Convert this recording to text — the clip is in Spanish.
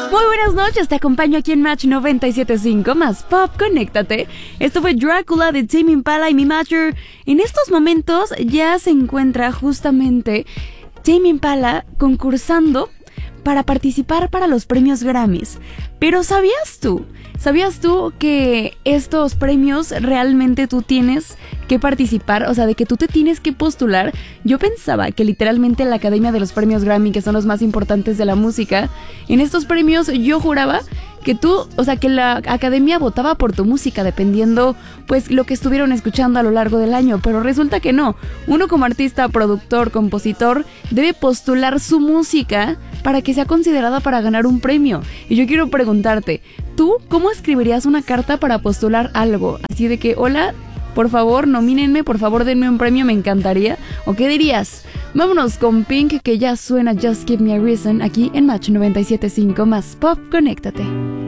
Muy buenas noches, te acompaño aquí en Match 97.5 más Pop, conéctate. Esto fue Drácula de Tame Impala y mi Matcher. En estos momentos ya se encuentra justamente Tame Impala concursando para participar para los premios Grammys. Pero ¿sabías tú que estos premios realmente tú tienes que participar? O sea, de que tú te tienes que postular. Yo pensaba que literalmente la Academia de los Premios Grammy, que son los más importantes de la música, en estos premios yo juraba que la Academia votaba por tu música dependiendo pues lo que estuvieron escuchando a lo largo del año, pero resulta que no. Uno como artista, productor, compositor debe postular su música para que sea considerada para ganar un premio. Y yo quiero preguntarte, ¿tú cómo escribirías una carta para postular algo? Así de que, hola, por favor, nomínenme, por favor, denme un premio, me encantaría. ¿O qué dirías? Vámonos con Pink, que ya suena Just Give Me a Reason aquí en Match 97.5 más Pop, conéctate.